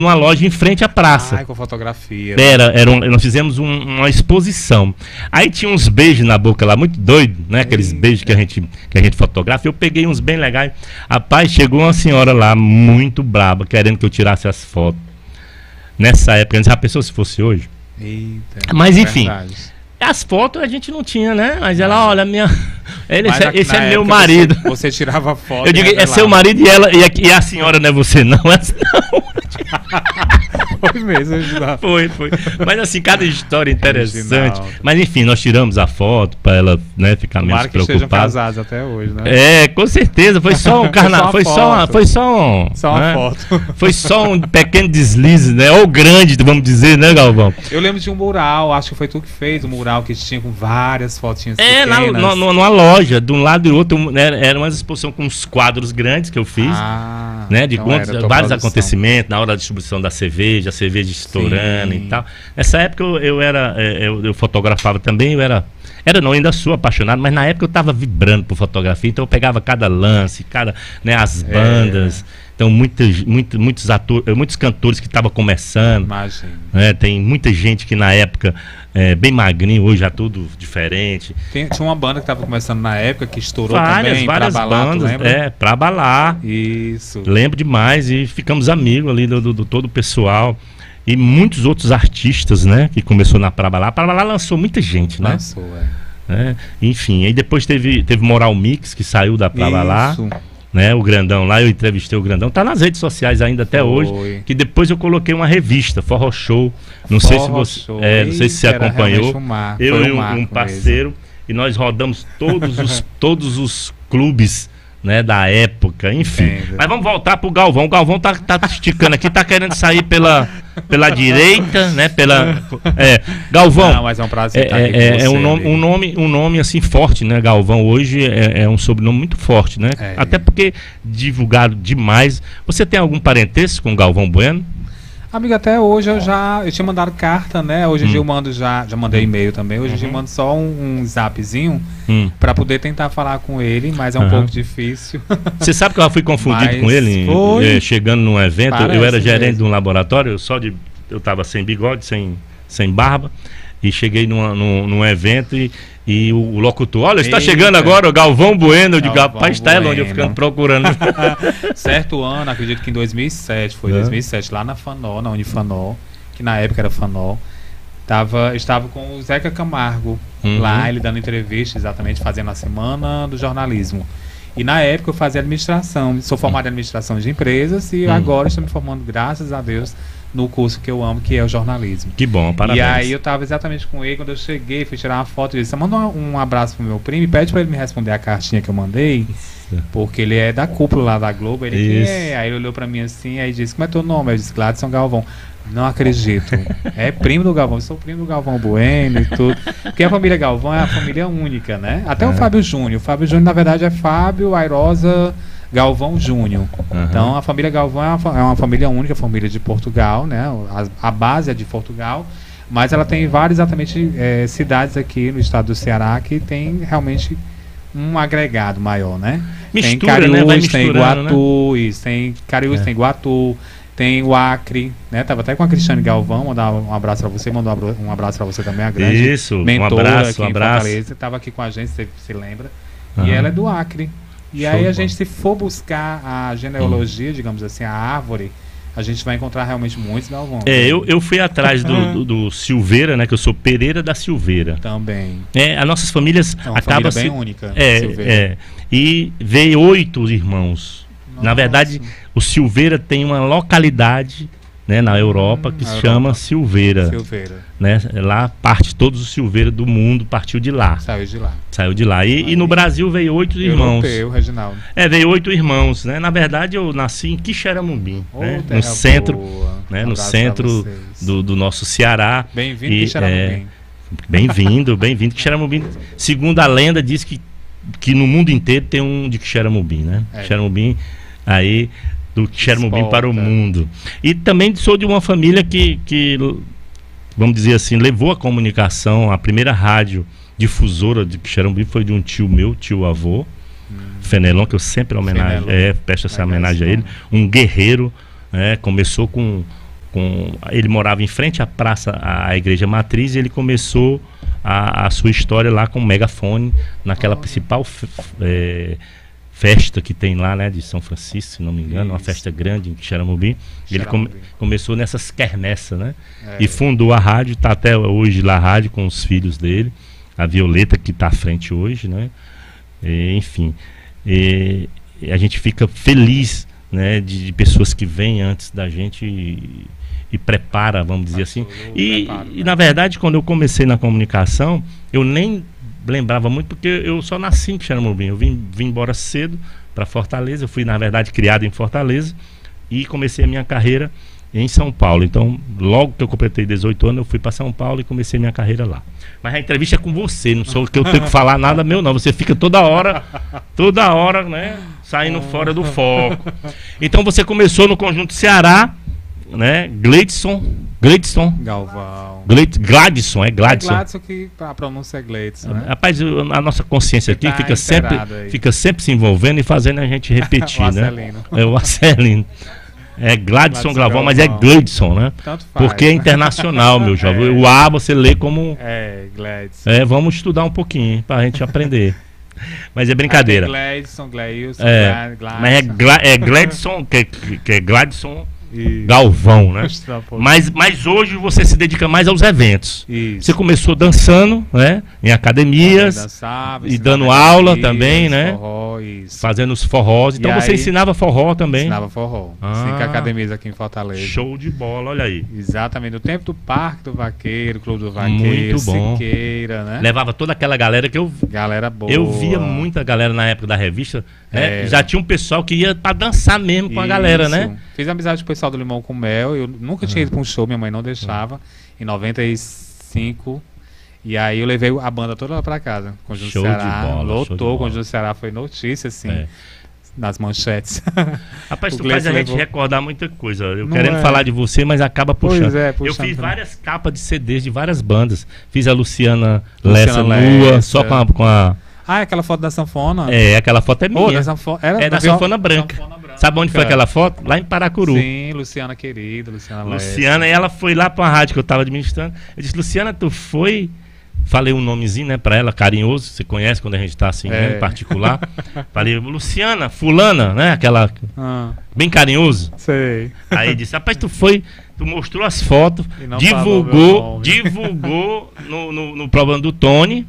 numa loja em frente à praça. Ai, com fotografia. Nós fizemos uma exposição. Aí tinha uns beijos na boca lá, muito doido, né? Aqueles beijos que a gente fotografa. Eu peguei uns bem legais. Rapaz, chegou uma senhora lá, muito braba, querendo que eu tirasse as fotos. Nessa época, já pensou se fosse hoje? Eita, mas enfim, verdade. as fotos a gente não tinha, né? Mas ela, olha, esse é meu época marido. Você tirava foto. Eu digo, é seu marido e a senhora não é você, não? Essa não. Foi mesmo, Foi. Mas assim, cada história interessante. Original. Mas enfim, nós tiramos a foto para ela, né, ficar menos que estejam preocupada. casados até hoje, né? Com certeza. Foi só um carnaval. Foi só uma foto. Foi só um pequeno deslize, né? Ou grande, vamos dizer, né, Galvão? Eu lembro de um mural, acho que foi tu que fez, um mural que tinha com várias fotinhas numa loja, de um lado e do outro, né, era uma exposição com uns quadros grandes que eu fiz, né, de então vários acontecimentos, na hora da distribuição da cerveja, a cerveja estourando. Sim. E tal. Nessa época eu fotografava também, eu ainda sou apaixonado, mas na época eu estava vibrando por fotografia, então eu pegava cada lance, né, as bandas. Então, muitos cantores que estavam começando. Imagina. Né, tem muita gente que na época bem magrinho, hoje já tudo diferente. Tinha uma banda que estava começando na época que estourou várias bandas, pra balar. Isso. Lembro demais e ficamos amigos ali do todo o pessoal. E muitos outros artistas, né, que começou na Pra Balar. Pra Balar lançou muita gente, né? Lançou, enfim, aí depois teve Moral Mix, que saiu da Pra Balar. Né, o Grandão lá, eu entrevistei o Grandão, tá nas redes sociais ainda até hoje, que depois eu coloquei uma revista, Forró Show, não sei se você acompanhou, eu e um parceiro, mesmo. E nós rodamos todos os clubes, né, da época, enfim. Entendo. Mas vamos voltar pro Galvão. O Galvão tá esticando aqui, tá querendo sair pela direita, né? Galvão. Não, mas é um prazer estar aqui com você, um nome assim forte, né? Galvão hoje é um sobrenome muito forte, né? Até porque divulgado demais. Você tem algum parentesco com o Galvão Bueno? Amigo, até hoje eu tinha mandado carta, né? Hoje em dia eu mando já mandei e-mail também. Hoje em dia eu mando só um zapzinho para poder tentar falar com ele, mas é um pouco difícil. Você sabe que eu fui confundido com ele chegando num evento. Eu era gerente de um laboratório, eu estava sem bigode, sem barba, e cheguei num evento e o locutor, olha, está chegando agora o Galvão Bueno. Eu digo, rapaz, está onde eu ficando procurando. Certo ano, acredito que em 2007, 2007, lá na Fanol, na Unifanol, que na época era Fanol, estava com o Zeca Camargo, lá, ele dando entrevista, exatamente, fazendo a Semana do Jornalismo. E na época eu fazia administração, sou formado em administração de empresas e agora estou me formando, graças a Deus, no curso que eu amo, que é o jornalismo. Que bom, parabéns. E aí eu estava exatamente com ele, quando eu cheguei, fui tirar uma foto e disse, manda um abraço pro meu primo e pede para ele me responder a cartinha que eu mandei, porque ele é da cúpula lá da Globo. Ele aí ele olhou para mim assim, aí disse, como é teu nome? Eu disse, Gladson Galvão. Não acredito. É primo do Galvão, eu sou primo do Galvão Bueno e tudo. Porque a família Galvão é a família única, né? Até o Fábio Júnior. O Fábio Júnior, na verdade, é Fábio Airosa Galvão Júnior. Então a família Galvão é uma família única, família de Portugal, né? A base é de Portugal, mas ela tem várias exatamente cidades aqui no estado do Ceará que tem realmente um agregado maior, né? Mistura, tem Cariús, tem Iguatu, tem Cariús, tem Iguatu, tem o Acre, né? Tava até com a Cristiane Galvão, mandar um abraço para você, mandou um abraço para você também, a grande mentora aqui em Fortaleza, estava aqui com a gente, você se lembra? E ela é do Acre. E aí a gente, se for buscar a genealogia, digamos assim, a árvore, a gente vai encontrar realmente muitos Galvão. Eu fui atrás do Silveira, né? Que eu sou Pereira da Silveira. Também. As nossas famílias acabam bem única. E veio 8 irmãos. Nossa. Na verdade, o Silveira tem uma localidade, né, na Europa que se chama Silveira. Né? Lá parte todos os Silveira do mundo partiu de lá. Saiu de lá. E no Brasil veio 8 irmãos. Reginaldo. Veio 8 irmãos, né? Na verdade eu nasci em Quixeramobim, né? No centro, né? No centro do nosso Ceará. Bem-vindo, Quixeramobim. Bem-vindo. Quixeramobim, segundo a lenda, diz que no mundo inteiro tem um de Quixeramobim, né? Quixeramobim, aí do Quixeramobim para o mundo. E também sou de uma família que, vamos dizer assim, levou a comunicação, a primeira rádio difusora de Quixeramobim foi de um tio meu, tio-avô, Fenelon, que eu sempre presto essa homenagem a ele, um guerreiro, começou com Ele morava em frente à praça, à igreja matriz, e ele começou a sua história lá com o megafone, naquela principal festa que tem lá, né, de São Francisco, se não me engano, uma festa grande em Xaramubim. Ele começou nessas quermessas, né? E fundou a rádio, está até hoje lá a rádio com os filhos dele, a Violeta, que está à frente hoje, né? Enfim, a gente fica feliz, né, de pessoas que vêm antes da gente e prepara, vamos dizer assim. E na verdade, quando eu comecei na comunicação, eu nem lembrava muito, porque eu só nasci em Xaramubim. Eu vim embora cedo para Fortaleza. Eu fui, na verdade, criado em Fortaleza e comecei a minha carreira em São Paulo. Então, logo que eu completei 18 anos, eu fui para São Paulo e comecei minha carreira lá. Mas a entrevista é com você, não sou que eu tenho que falar nada meu, não. Você fica toda hora, né, saindo fora do foco. Então, você começou no Conjunto Ceará, né? Gladson Galvão. Gladson, é Gladson, que a pronúncia é Gladson, né? Rapaz, a nossa consciência aqui fica sempre se envolvendo e fazendo a gente repetir, o né? Arcelino. O Arcelino. É Gladson Galvão, mas é Gladson, né? Tanto faz, porque é internacional, meu jovem. O A você lê como... Gladson. Vamos estudar um pouquinho pra gente aprender. Mas é brincadeira. Gladson, Glailson, Gladson. Mas é Gladson, que é Gladson Galvão, né? Mas hoje você se dedica mais aos eventos. Isso. Você começou dançando, né? Em academias, dançava, e dando aula também, né? Forró, fazendo os forrós. Então você ensinava forró também? Ensinava forró. 5 academias aqui em Fortaleza. Show de bola, olha aí. Exatamente. No tempo do Parque do Vaqueiro, Clube do Vaqueiro, muito bom. Siqueira, né? Levava toda aquela galera que Galera boa. Eu via muita galera na época da revista, né? Já tinha um pessoal que ia pra dançar mesmo com a galera, né? Fiz amizade com o pessoal do Limão com Mel. Eu nunca tinha ido pra um show, minha mãe não deixava. Em 95. E aí eu levei a banda toda lá pra casa. Conjunto Show Ceará, de bola, lotou. Conjunto Ceará foi notícia, assim, nas manchetes. Rapaz, tu faz a gente recordar muita coisa. Eu Não querendo falar de você, mas acaba puxando. Puxando. Eu fiz várias capas de CDs de várias bandas. Fiz a Luciana Lessa nua, só com a... aquela foto da sanfona? Aquela foto é minha. Da sanfona branca. Sabe onde foi aquela foto? Lá em Paracuru. Sim, Luciana querida, Luciana, e ela foi lá pra uma rádio que eu tava administrando. Eu disse, Luciana, tu foi... Falei um nomezinho, né, pra ela, carinhoso. Você conhece quando a gente tá assim, né, em particular. Falei, Luciana, fulana, né, aquela... Bem carinhoso. Sei. Aí disse, rapaz, tu mostrou as fotos, divulgou no programa do Tony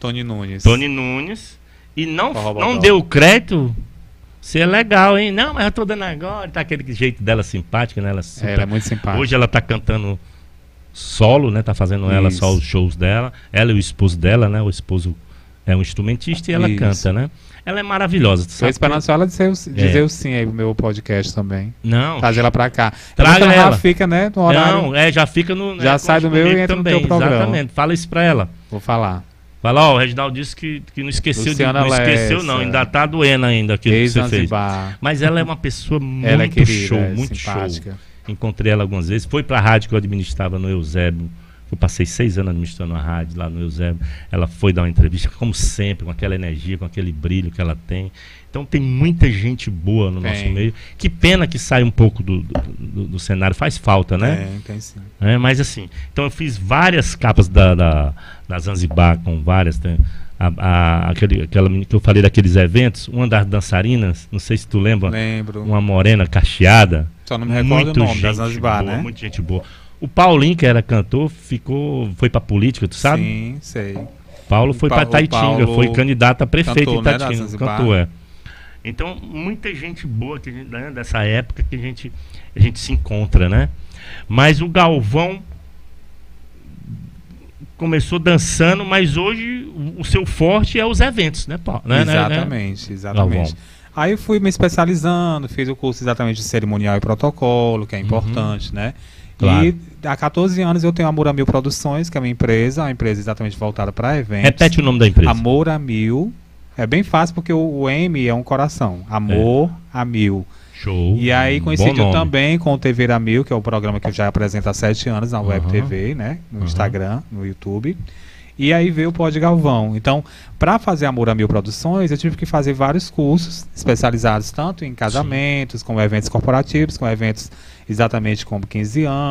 Nunes, e não deu crédito. Você é legal, hein? Não, mas eu tô dando agora. Tá aquele jeito dela simpática, né? Ela é muito simpática. Hoje ela tá cantando solo, né? Tá fazendo ela só os shows dela. Ela e o esposo dela, né? O esposo é um instrumentista e ela canta, né? Ela é maravilhosa. Tô esperando só ela dizer o sim aí pro meu podcast também. Não. Trazer ela pra cá. Traga ela. Já fica, né? No horário. Não, já fica no... Já sai do meu e entra também, no teu programa. Exatamente. Fala isso pra ela. Vou falar. Fala, o Reginaldo disse que não esqueceu ainda tá doendo ainda aquilo que você fez. Mas ela é uma pessoa muito querida, show, muito simpática. Show. Encontrei ela algumas vezes, foi pra rádio que eu administrava no Eusébio. Eu passei 6 anos administrando a rádio lá no Eusébio. Ela foi dar uma entrevista, como sempre, com aquela energia, com aquele brilho que ela tem. Então tem muita gente boa no nosso meio. Que pena que sai um pouco do cenário, faz falta, né? Tem sim. Mas assim, então eu fiz várias capas da Zanzibar, com várias. Aquela que eu falei daqueles eventos, uma das dançarinas, não sei se tu lembra. Lembro. Uma morena cacheada. Só não me recordo o nome da Zanzibar, né? Muita gente boa. O Paulinho, que era cantor, foi pra política, tu sabe? Sim, sei. Paulo foi pra Taitinga, foi candidato a prefeito em Taitinga. Né, cantor, Então, muita gente boa que né, dessa época que a gente se encontra, né? Mas o Galvão começou dançando, mas hoje o seu forte é os eventos, né, Paulo? Exatamente. Galvão. Aí eu fui me especializando, fiz o curso exatamente de cerimonial e protocolo, que é importante, né? Claro. E há 14 anos eu tenho a Amor a Mil Produções, que é a minha empresa, uma empresa exatamente voltada para eventos. Repete o nome da empresa. Amor a Mil. É bem fácil porque o M é um coração. Amor a Mil. Show. E aí coincidiu também com o TV a Mil, que é o programa que eu já apresento há 7 anos na Web TV, né? No Instagram, no YouTube. E aí veio o Pod Galvão. Então, para fazer Amor a Mil Produções, eu tive que fazer vários cursos especializados tanto em casamentos, como eventos corporativos, como eventos exatamente como 15 anos.